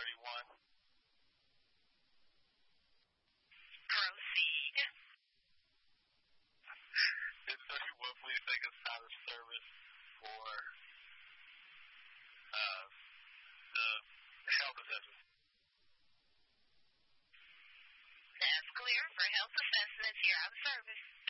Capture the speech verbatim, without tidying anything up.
thirty-one. Proceed. Did thirty-one please take us out of service for uh, the health assessment? That's clear for health assessments. You're out of service.